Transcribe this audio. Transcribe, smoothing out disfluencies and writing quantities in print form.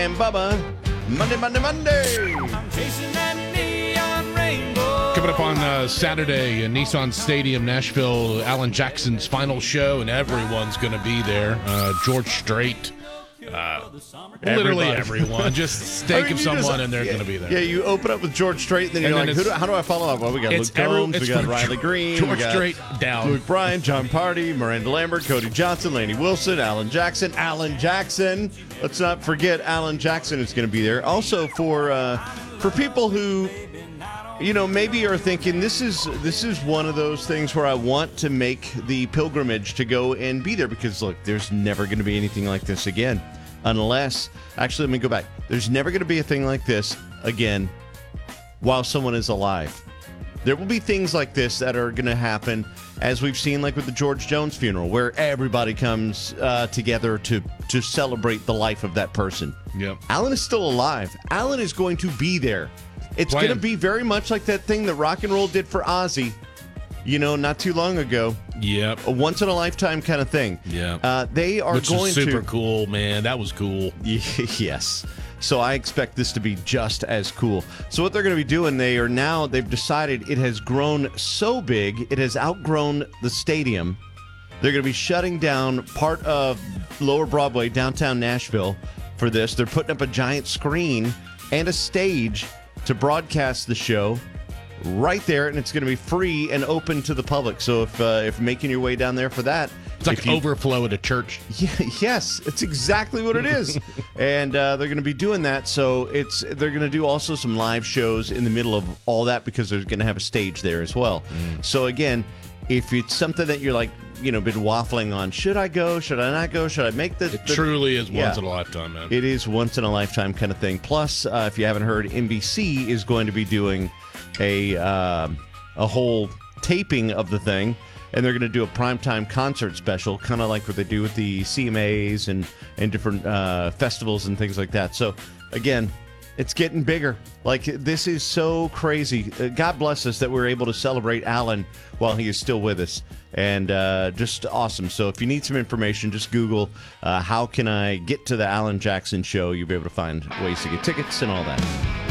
and Bubba. Monday. I'm chasing that neon rainbow. Coming up on Saturday in Nissan Stadium, Nashville, Alan Jackson's final show, and everyone's going to be there. George Strait, literally everyone. Just think of someone, and they're going to be there. Yeah, you open up with George Strait, and then you're like, how do I follow up? Well, we got Luke Combs, we got Riley Green, George Strait down. Luke Bryan, John Party, Miranda Lambert, Cody Johnson, Lainey Wilson, Alan Jackson. Let's not forget Alan Jackson is going to be there. Also for people who, maybe are thinking this is one of those things where I want to make the pilgrimage to go and be there because, look, there's never going to be anything like this again. Unless, actually, let me go back. There's never going to be a thing like this again while someone is alive. There will be things like this that are going to happen, as we've seen, like with the George Jones funeral, where everybody comes together to celebrate the life of that person. Yep. Alan is still alive. Alan is going to be there. It's going to be very much like that thing that rock and roll did for Ozzy, not too long ago. Yep. A once-in-a-lifetime kind of thing. Yeah. They are Which going is super cool, man. That was cool. Yes. So I expect this to be just as cool. So what they're going to be doing, they've decided it has grown so big, it has outgrown the stadium. They're going to be shutting down part of Lower Broadway, downtown Nashville, for this. They're putting up a giant screen and a stage to broadcast the show right there, and it's going to be free and open to the public. So if making your way down there for that, it's like overflow at a church. Yes, it's exactly what it is. And they're going to be doing that. So they're going to do also some live shows in the middle of all that because they're going to have a stage there as well. So again, if it's something that you're like, been waffling on, should I go? Should I not go? Should I make this? It truly is once in a lifetime, man. It is once in a lifetime kind of thing. Plus, if you haven't heard, NBC is going to be doing a whole taping of the thing, and they're going to do a primetime concert special, kind of like what they do with the CMAs and different festivals and things like that. So, again, it's getting bigger. Like, this is so crazy. God bless us that we're able to celebrate Alan while he is still with us. And just awesome. So if you need some information, just Google, how can I get to the Alan Jackson show? You'll be able to find ways to get tickets and all that.